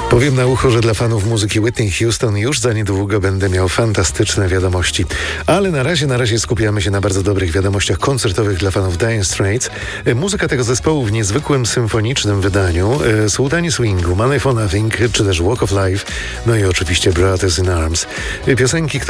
Powiem na ucho, że dla fanów muzyki Whitney Houston już za niedługo będę miał fantastyczne wiadomości. Ale na razie skupiamy się na bardzo dobrych wiadomościach koncertowych dla fanów Dire Straits. Muzyka tego zespołu w niezwykłym symfonicznym wydaniu, Sultani Swingu, Money for Nothing, czy też Walk of Life, no i oczywiście Brothers in Arms. Piosenki,